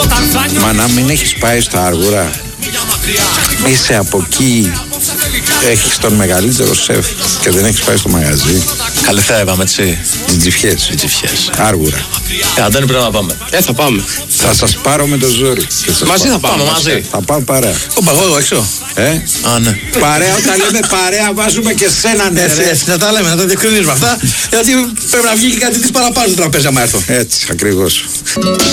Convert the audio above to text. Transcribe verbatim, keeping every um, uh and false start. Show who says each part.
Speaker 1: Μα να μην έχεις πάει στα Άργουρα. Είσαι από εκεί. Έχεις τον μεγαλύτερο σεφ και δεν έχεις πάει στο μαγαζί.
Speaker 2: Καλυθέα είπαμε, έτσι.
Speaker 1: Τζιτζιφιές.
Speaker 2: Τζιτζιφιές.
Speaker 1: Άργουρα.
Speaker 2: Ε, Αντώνη, πρέπει να πάμε.
Speaker 3: Ε, θα πάμε.
Speaker 1: Θα σας πάρω με το ζόρι.
Speaker 3: Μαζί θα πάμε.
Speaker 2: Πάμε μαζί.
Speaker 1: Θα πάμε παρέα.
Speaker 2: Ωπα, εγώ εδώ έξω.
Speaker 1: Ε?
Speaker 2: Α, ναι.
Speaker 1: Παρέα, όταν λέμε παρέα, βάζουμε και σένα, ναι.
Speaker 3: Έτσι, έτσι, να τα λέμε, να τα διευκρινίζουμε αυτά. Γιατί πρέπει να βγει και κάτι της παραπάνω στο τραπέζι, άμα έρθω.
Speaker 1: Έτσι, ακριβώς.